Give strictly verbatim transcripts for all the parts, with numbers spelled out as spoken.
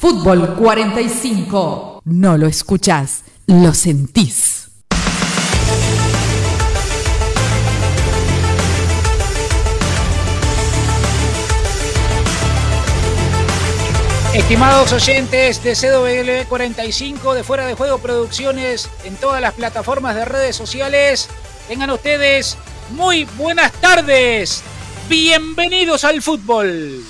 Fútbol cuarenta y cinco. No lo escuchás, lo sentís. Estimados oyentes de C W cuarenta y cinco, de Fuera de Juego Producciones, en todas las plataformas de redes sociales, tengan ustedes muy buenas tardes. Bienvenidos al fútbol.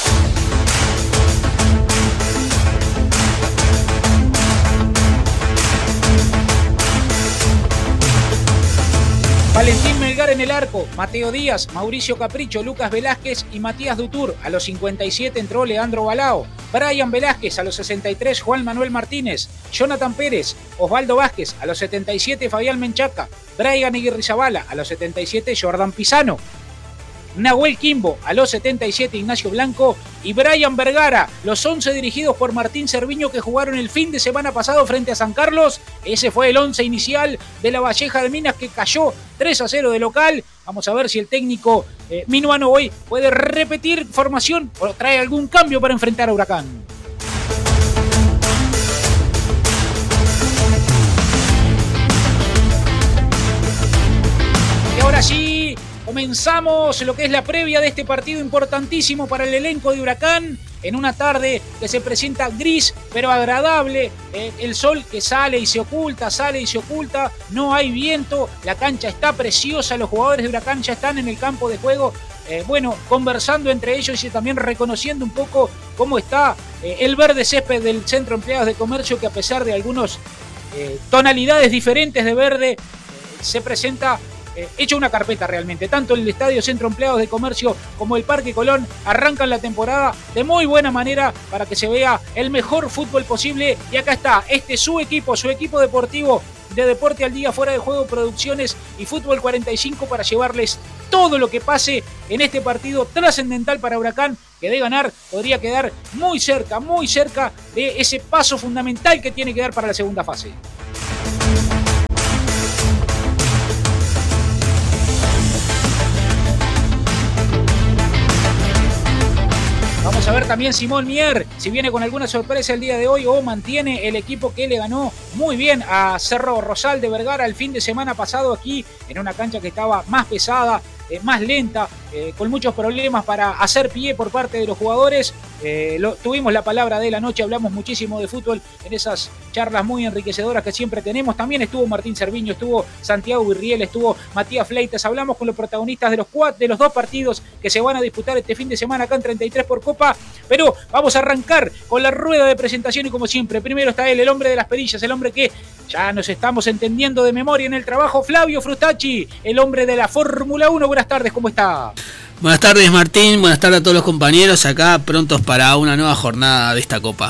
Valentín Melgar en el arco, Mateo Díaz, Mauricio Capricho, Lucas Velázquez y Matías Dutur. A los cincuenta y siete entró Leandro Balao. Brian Velázquez a los sesenta y tres, Juan Manuel Martínez, Jonathan Pérez, Osvaldo Vázquez a los setenta y siete, Fabián Menchaca, Brian Iguirrizabala a los setenta y siete, Jordan Pisano, Nahuel Quimbo a los setenta y siete, Ignacio Blanco y Brian Vergara, los once dirigidos por Martín Cerviño, que jugaron el fin de semana pasado frente a San Carlos. Ese fue el once inicial de la Valleja de Minas, que cayó tres a cero de local. Vamos a ver si el técnico eh, minuano hoy puede repetir formación o trae algún cambio para enfrentar a Huracán. Y ahora sí, comenzamos lo que es la previa de este partido importantísimo para el elenco de Huracán, en una tarde que se presenta gris pero agradable, eh, el sol que sale y se oculta, sale y se oculta, no hay viento, la cancha está preciosa, los jugadores de Huracán ya están en el campo de juego, eh, bueno, conversando entre ellos y también reconociendo un poco cómo está eh, el verde césped del Centro Empleados de Comercio, que a pesar de algunas eh, tonalidades diferentes de verde, eh, se presenta Eh, hecho una carpeta realmente. Tanto el Estadio Centro Empleados de Comercio como el Parque Colón arrancan la temporada de muy buena manera para que se vea el mejor fútbol posible. Y acá está, este su equipo, su equipo deportivo de Deporte al Día, Fuera de Juego Producciones y Fútbol cuarenta y cinco, para llevarles todo lo que pase en este partido trascendental para Huracán, que de ganar podría quedar muy cerca, muy cerca de ese paso fundamental que tiene que dar para la segunda fase. Vamos a ver también Simón Mier, si viene con alguna sorpresa el día de hoy o mantiene el equipo que le ganó muy bien a Cerro Rosal de Vergara el fin de semana pasado, aquí en una cancha que estaba más pesada, eh, más lenta, eh, con muchos problemas para hacer pie por parte de los jugadores. Eh, lo, tuvimos la palabra de la noche, hablamos muchísimo de fútbol en esas charlas muy enriquecedoras que siempre tenemos. También estuvo Martín Cerviño, estuvo Santiago Virriel, estuvo Matías Fleitas. Hablamos con los protagonistas de los, cuatro, de los dos partidos que se van a disputar este fin de semana acá en treinta y tres por Copa. Pero vamos a arrancar con la rueda de presentación y, como siempre, primero está él, el hombre de las perillas, el hombre que ya nos estamos entendiendo de memoria en el trabajo, Flavio Frustacchi, el hombre de la Fórmula uno. Buenas tardes, ¿cómo está? Buenas tardes, Martín, buenas tardes a todos los compañeros, acá prontos para una nueva jornada de esta Copa.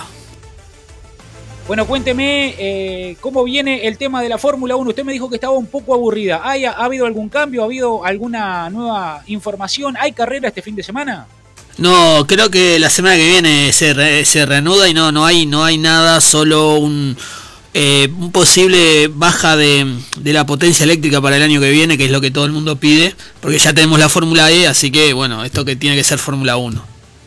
Bueno, cuénteme eh, cómo viene el tema de la Fórmula uno. Usted me dijo que estaba un poco aburrida. ¿Hay, ¿Ha habido algún cambio? ¿Ha habido alguna nueva información? ¿Hay carrera este fin de semana? No, creo que la semana que viene se, re, se reanuda y no, no hay, no hay nada, solo un... Eh, un posible baja de, de la potencia eléctrica para el año que viene, que es lo que todo el mundo pide, porque ya tenemos la Fórmula E, así que bueno, esto que tiene que ser Fórmula uno.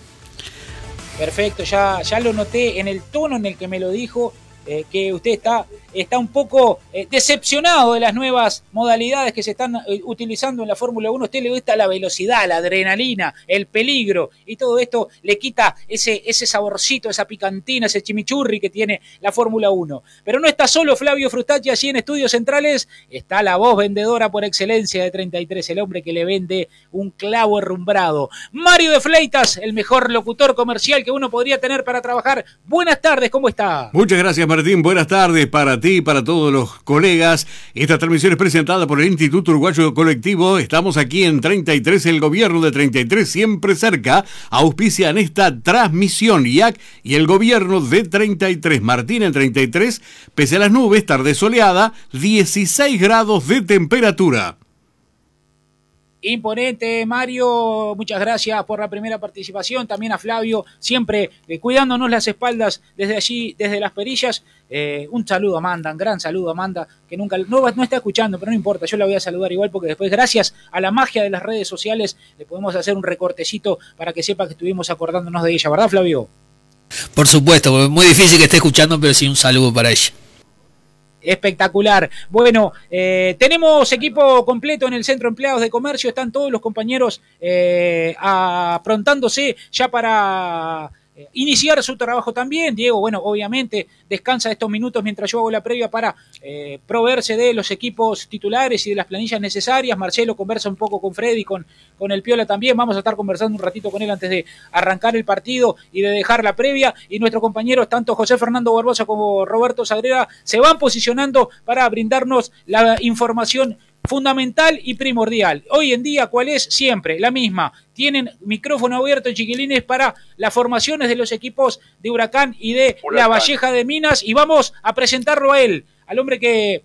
Perfecto, ya, ya lo noté en el tono en el que me lo dijo, eh, que usted está, está un poco eh, decepcionado de las nuevas modalidades que se están eh, utilizando en la Fórmula uno. A usted le gusta la velocidad, la adrenalina, el peligro, y todo esto le quita ese, ese saborcito, esa picantina, ese chimichurri que tiene la Fórmula uno. Pero no está solo Flavio Frustacchi allí en Estudios Centrales, está la voz vendedora por excelencia de treinta y tres, el hombre que le vende un clavo herrumbrado. Mario de Fleitas, el mejor locutor comercial que uno podría tener para trabajar. Buenas tardes, ¿cómo está? Muchas gracias, Martín. Buenas tardes para ti y para todos los colegas. Esta transmisión es presentada por el Instituto Uruguayo Colectivo. Estamos aquí en treinta y tres, el gobierno de treinta y tres siempre cerca. Auspician esta transmisión I A C y el gobierno de treinta y tres. Martín en treinta y tres, pese a las nubes, tarde soleada, dieciséis grados de temperatura. Imponente, Mario, muchas gracias por la primera participación, también a Flavio, siempre eh, cuidándonos las espaldas desde allí, desde las perillas. Eh, un saludo a Amanda, un gran saludo a Amanda, que nunca no, no está escuchando, pero no importa, yo la voy a saludar igual, porque después, gracias a la magia de las redes sociales, le podemos hacer un recortecito para que sepa que estuvimos acordándonos de ella, ¿verdad, Flavio? Por supuesto, muy difícil que esté escuchando, pero sí un saludo para ella. Espectacular. Bueno, eh, tenemos equipo completo en el Centro de Empleados de Comercio, están todos los compañeros eh, aprontándose ya para eh, iniciar su trabajo también. Diego, bueno, obviamente descansa estos minutos mientras yo hago la previa para eh, proveerse de los equipos titulares y de las planillas necesarias. Marcelo conversa un poco con Freddy, con, con el Piola también. Vamos a estar conversando un ratito con él antes de arrancar el partido y de dejar la previa. Y nuestros compañeros, tanto José Fernando Barbosa como Roberto Sagrera, se van posicionando para brindarnos la información fundamental y primordial. Hoy en día, ¿cuál es? Siempre la misma. Tienen micrófono abierto, chiquilines, para las formaciones de los equipos de Huracán y de Huracán. La Valleja de Minas, y vamos a presentarlo a él, al hombre que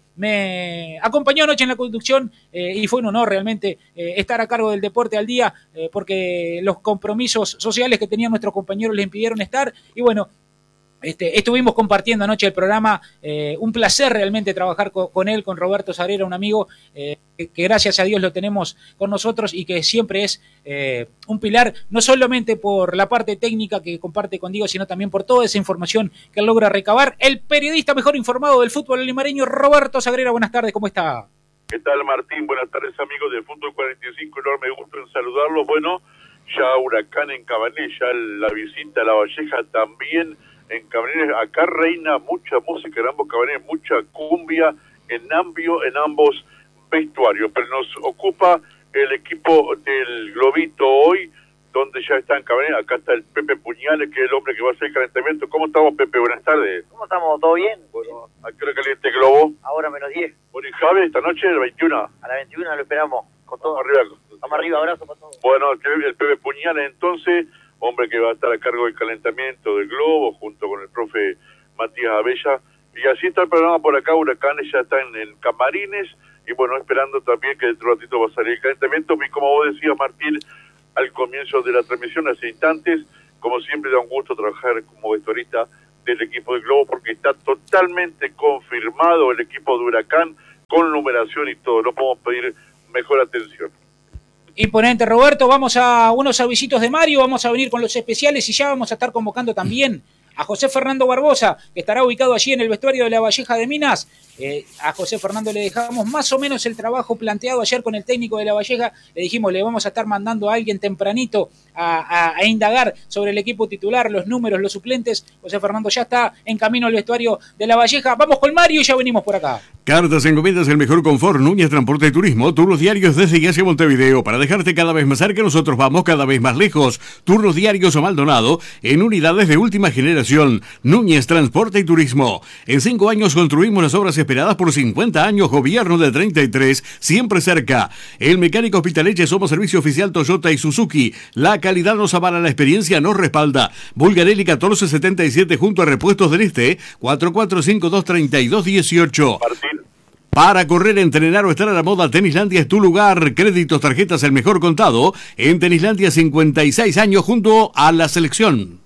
me acompañó anoche en la conducción, eh, y fue un honor realmente eh, estar a cargo del deporte al día, eh, porque los compromisos sociales que tenían nuestros compañeros le impidieron estar, y bueno, Este, estuvimos compartiendo anoche el programa, eh, un placer realmente trabajar con, con él, con Roberto Sagrera, un amigo eh, que, que gracias a Dios lo tenemos con nosotros y que siempre es eh, un pilar, no solamente por la parte técnica que comparte con Diego, sino también por toda esa información que él logra recabar. El periodista mejor informado del fútbol limareño, Roberto Sagrera, buenas tardes, ¿cómo está? ¿Qué tal, Martín? Buenas tardes, amigos del Fútbol cuarenta y cinco, enorme gusto en saludarlos. Bueno, ya Huracán en Cabané, ya la visita a La Valleja también en Cabanilles. Acá reina mucha música en ambos Cabanilles, mucha cumbia en ambio, en ambos vestuarios, pero nos ocupa el equipo del Globito hoy, donde ya está en Cabanilles. Acá está el Pepe Puñales, que es el hombre que va a hacer el calentamiento. ¿Cómo estamos, Pepe? Buenas tardes. ¿Cómo estamos? ¿Todo bien? Bueno, ¿a qué hora caliente el globo? Ahora menos diez. Bueno, y Javi, esta noche a las veintiuna. A las veintiuna lo esperamos. Con todo. Vamos arriba. Vamos arriba, abrazo para todos. Bueno, el Pepe Puñales, entonces, hombre que va a estar a cargo del calentamiento del globo, junto con el profe Matías Abella. Y así está el programa por acá. Huracanes ya está en, en Camarines, y bueno, esperando también que dentro de un ratito va a salir el calentamiento. Y como vos decías, Martín, al comienzo de la transmisión, hace instantes, como siempre da un gusto trabajar como vestuarista del equipo del globo, porque está totalmente confirmado el equipo de Huracán, con numeración y todo. No podemos pedir mejor atención. Imponente, Roberto. Vamos a unos avisitos de Mario, vamos a venir con los especiales y ya vamos a estar convocando también a José Fernando Barbosa, que estará ubicado allí en el vestuario de La Valleja de Minas. Eh, a José Fernando le dejamos más o menos el trabajo planteado ayer con el técnico de La Valleja. Le dijimos, le vamos a estar mandando a alguien tempranito a, a, a indagar sobre el equipo titular, los números, los suplentes. José Fernando ya está en camino al vestuario de La Valleja. Vamos con Mario y ya venimos por acá. Cartas Encomiendas, el mejor confort. Núñez Transporte y Turismo. Turnos diarios desde y hacia Montevideo. Para dejarte cada vez más cerca, nosotros vamos cada vez más lejos. Turnos diarios a Maldonado en unidades de última generación. Núñez Transporte y Turismo. En cinco años construimos las obras esperadas por cincuenta años. Gobierno de treinta y tres, siempre cerca. El Mecánico Hospitaleche, somos servicio oficial Toyota y Suzuki. La calidad nos avala, la experiencia nos respalda. Bulgarelli catorce setenta y siete junto a Repuestos del Este. cuatro cuatro cinco dos tres dos uno ocho. Martín. Para correr, entrenar o estar a la moda, Tenislandia es tu lugar. Créditos, tarjetas, el mejor contado. En Tenislandia, cincuenta y seis años junto a la selección.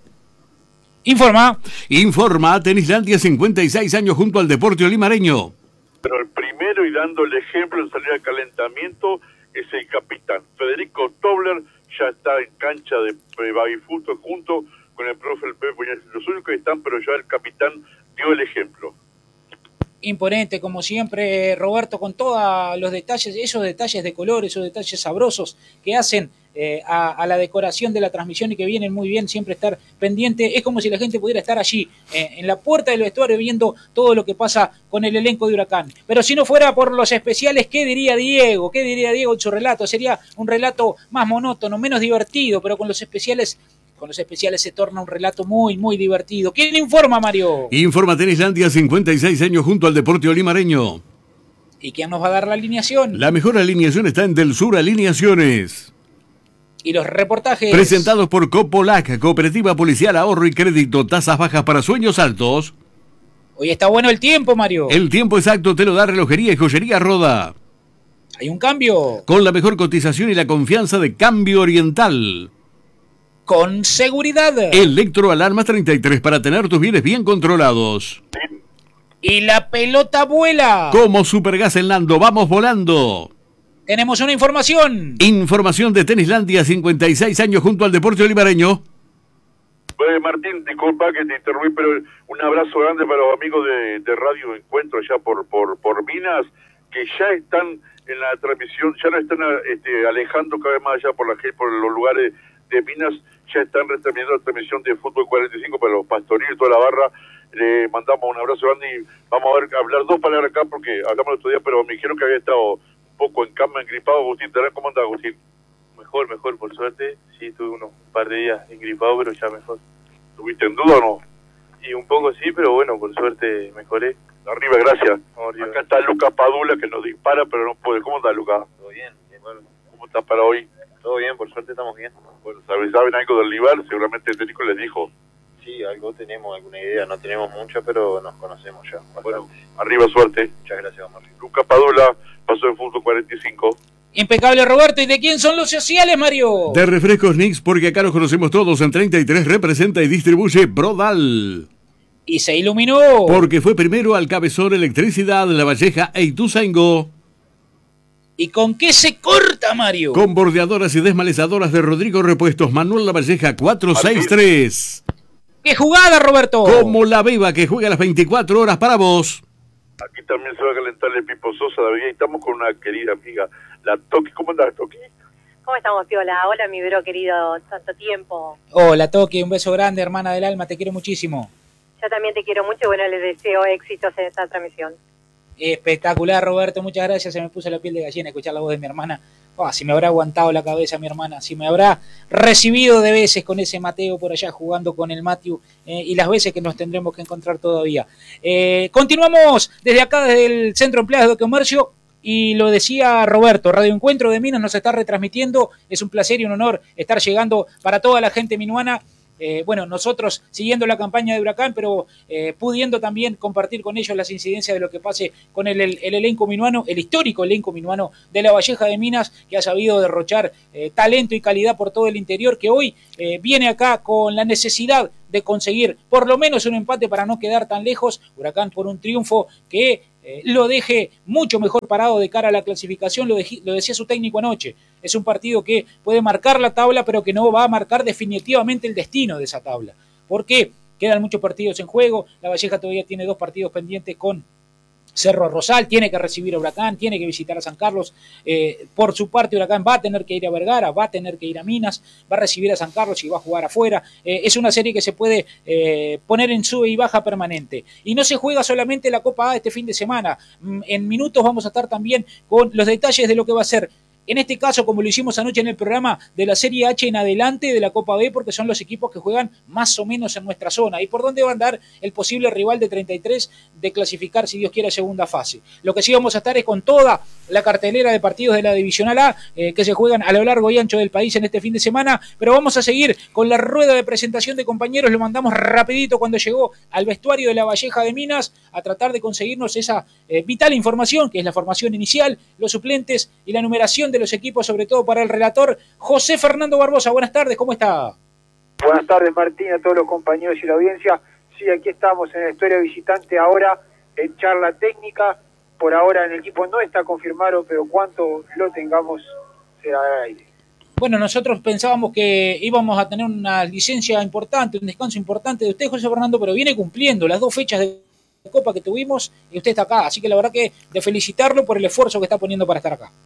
Informa. Informa, Tenislandia, cincuenta y seis años junto al deporte limareño. Pero el primero y dando el ejemplo en salir al calentamiento es el capitán. Federico Tobler ya está en cancha de baby fútbol junto con el profe el Pepe Puñales. Los únicos que están, pero ya el capitán dio el ejemplo. Imponente, como siempre, Roberto, con todos los detalles, esos detalles de color, esos detalles sabrosos que hacen eh, a, a la decoración de la transmisión y que vienen muy bien, siempre estar pendiente. Es como si la gente pudiera estar allí, eh, en la puerta del vestuario, viendo todo lo que pasa con el elenco de Huracán. Pero si no fuera por los especiales, ¿qué diría Diego? ¿Qué diría Diego en su relato? Sería un relato más monótono, menos divertido, pero con los especiales... Con los especiales se torna un relato muy, muy divertido. ¿Quién informa, Mario? Informa Tenislandia, cincuenta y seis años junto al deporte limareño. ¿Y quién nos va a dar la alineación? La mejor alineación está en Del Sur Alineaciones. Y los reportajes... Presentados por Copolac, Cooperativa Policial, Ahorro y Crédito, tasas bajas para sueños altos. Hoy está bueno el tiempo, Mario. El tiempo exacto te lo da Relojería y Joyería Roda. Hay un cambio. Con la mejor cotización y la confianza de Cambio Oriental. Con seguridad. Electroalarmas treinta y tres para tener tus bienes bien controlados. Y la pelota vuela. Como Supergas en Lando, vamos volando. Tenemos una información. Información de Tenislandia, cincuenta y seis años junto al deporte limareño. Bueno, Martín, disculpa que te interrumpí, pero un abrazo grande para los amigos de, de Radio Encuentro allá por, por, por Minas, que ya están en la transmisión, ya no están este, alejando cada vez más allá por la por los lugares de Minas, ya están retransmitiendo la transmisión de Fútbol cuarenta y cinco para los pastoriles y toda la barra. Le mandamos un abrazo grande y vamos a ver, a hablar dos palabras acá porque hablamos el otro día, pero me dijeron que había estado un poco en cama, engripado. Agustín, ¿cómo andás, Agustín? Mejor, mejor, por suerte. Sí, tuve unos un par de días engripado, pero ya mejor. ¿Tuviste en duda o no? Y un poco sí, pero bueno, por suerte mejoré. Arriba, gracias. Arriba. Acá está Lucas Padula que nos dispara, pero no puede. ¿Cómo está, Lucas? Todo bien, bien, bueno. ¿Cómo estás para hoy? Todo bien, por suerte estamos bien. Bueno, ¿saben, saben algo del Libar? Seguramente el técnico les dijo. Sí, algo tenemos, alguna idea. No tenemos mucha, pero nos conocemos ya. Bastante. Bueno, arriba, suerte. Muchas gracias, Mario. Lucas Padula pasó en Fútbol cuarenta y cinco. Impecable, Roberto. ¿Y de quién son los sociales, Mario? De Refrescos Nix, porque acá los conocemos todos. En treinta y tres representa y distribuye Brodal. Y se iluminó. Porque fue primero al Cabezón Electricidad, La Valleja e Ituzaingó. ¿Y con qué se corta, Mario? Con bordeadoras y desmalezadoras de Rodrigo Repuestos. Manuel La Valleja cuatro seis tres. ¡Qué jugada, Roberto! Como la Beba que juega las veinticuatro horas para vos. Aquí también se va a calentar el Pipo Sosa, David. Y estamos con una querida amiga, la Toki. ¿Cómo andás, Toki? ¿Cómo estamos, Piola? Hola, mi bro querido, tanto tiempo. Hola, Toki, un beso grande, hermana del alma, te quiero muchísimo. Yo también te quiero mucho y bueno, les deseo éxitos en esta transmisión. Espectacular, Roberto, muchas gracias. Se me puso la piel de gallina escuchar la voz de mi hermana. Oh, si me habrá aguantado la cabeza mi hermana, si me habrá recibido de veces con ese Mateo por allá jugando con el Matthew eh, y las veces que nos tendremos que encontrar todavía. Eh, continuamos desde acá, desde el Centro Empleados de Comercio. Y lo decía Roberto, Radio Encuentro de Minas nos está retransmitiendo. Es un placer y un honor estar llegando para toda la gente minuana. Eh, bueno, nosotros siguiendo la campaña de Huracán, pero eh, pudiendo también compartir con ellos las incidencias de lo que pase con el, el, el elenco minuano, el histórico elenco minuano de La Valleja de Minas, que ha sabido derrochar eh, talento y calidad por todo el interior, que hoy eh, viene acá con la necesidad de conseguir por lo menos un empate para no quedar tan lejos. Huracán por un triunfo que eh, lo deje mucho mejor parado de cara a la clasificación, lo, de, lo decía su técnico anoche. Es un partido que puede marcar la tabla, pero que no va a marcar definitivamente el destino de esa tabla. Porque quedan muchos partidos en juego. La Valleja todavía tiene dos partidos pendientes con Cerro Rosal, tiene que recibir a Huracán, tiene que visitar a San Carlos. Eh, por su parte, Huracán va a tener que ir a Vergara, va a tener que ir a Minas, va a recibir a San Carlos y va a jugar afuera. Eh, es una serie que se puede eh, poner en sube y baja permanente. Y no se juega solamente la Copa A este fin de semana. En minutos vamos a estar también con los detalles de lo que va a ser, en este caso, como lo hicimos anoche en el programa, de la Serie H en adelante de la Copa B, porque son los equipos que juegan más o menos en nuestra zona. ¿Y por dónde va a andar el posible rival de treinta y tres de clasificar, si Dios quiere, a segunda fase? Lo que sí vamos a estar es con toda la cartelera de partidos de la Divisional A, eh, que se juegan a lo largo y ancho del país en este fin de semana, pero vamos a seguir con la rueda de presentación de compañeros. Lo mandamos rapidito cuando llegó al vestuario de La Valleja de Minas a tratar de conseguirnos esa eh, vital información, que es la formación inicial, los suplentes y la numeración de los equipos, sobre todo para el relator José Fernando Barbosa. Buenas tardes, ¿cómo está? Buenas tardes, Martín, a todos los compañeros y la audiencia. Sí, aquí estamos en la historia visitante ahora, en charla técnica. Por ahora en el equipo no está confirmado, pero cuánto lo tengamos será al aire. Bueno, nosotros pensábamos que íbamos a tener una licencia importante, un descanso importante de usted, José Fernando, pero viene cumpliendo las dos fechas de Copa que tuvimos y usted está acá. Así que la verdad que de felicitarlo por el esfuerzo que está poniendo para estar acá.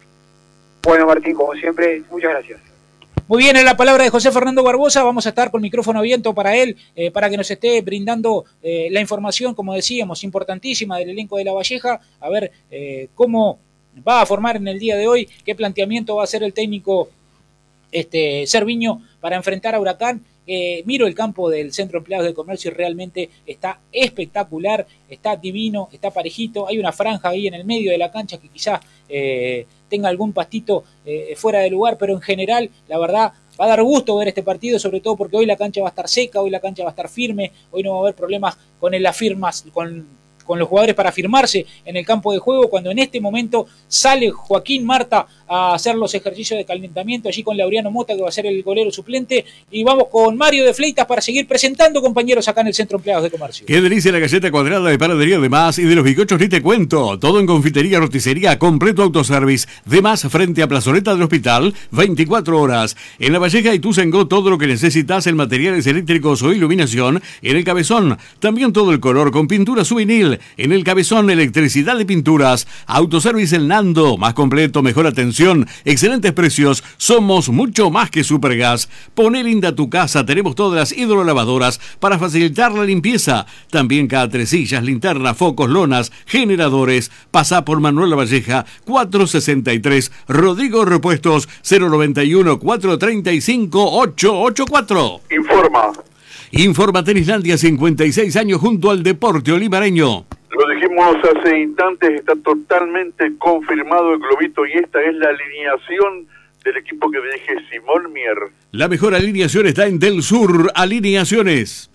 Bueno, Martín, como siempre, muchas gracias. Muy bien, en la palabra de José Fernando Barbosa, vamos a estar con micrófono abierto para él, eh, para que nos esté brindando eh, la información, como decíamos, importantísima del elenco de La Valleja, a ver eh, cómo va a formar en el día de hoy, qué planteamiento va a hacer el técnico este, Cerviño para enfrentar a Huracán. Eh, miro el campo del Centro Empleados de Comercio y realmente está espectacular, está divino, está parejito, hay una franja ahí en el medio de la cancha que quizás eh, tenga algún pastito eh, fuera de lugar, pero en general, la verdad, va a dar gusto ver este partido, sobre todo porque hoy la cancha va a estar seca, hoy la cancha va a estar firme, hoy no va a haber problemas con las firmas, con con los jugadores para firmarse en el campo de juego, cuando en este momento sale Joaquín Marta a hacer los ejercicios de calentamiento allí con Laureano Mota, que va a ser el golero suplente, y vamos con Mario de Fleitas para seguir presentando compañeros acá en el Centro Empleados de Comercio. Qué delicia la galleta cuadrada de Panadería de Más, y de los bizcochos ni te cuento. Todo en confitería, roticería, completo autoservice. De Más, frente a Plazoleta del Hospital, veinticuatro horas. En La Valleja y Ituzaingó, todo lo que necesitas en materiales eléctricos o iluminación en El Cabezón. También todo el color con pintura Suvinil. En El Cabezón, electricidad de pinturas. Autoservice El Nando, más completo, mejor atención, excelentes precios. Somos mucho más que Supergas. Poné linda tu casa, tenemos todas las hidrolavadoras para facilitar la limpieza. También cadrecillas, linternas, focos, lonas, generadores. Pasá por Manuel Lavalleja, cuatrocientos sesenta y tres, Rodrigo Repuestos, cero noventa y uno, cuatrocientos treinta y cinco, ochocientos ochenta y cuatro. Informa. Informa Tenislandia, cincuenta y seis años junto al deporte olivareño. Lo dijimos hace instantes, está totalmente confirmado el globito y esta es la alineación del equipo que dirige Simón Mier. La mejor alineación está en Del Sur Alineaciones.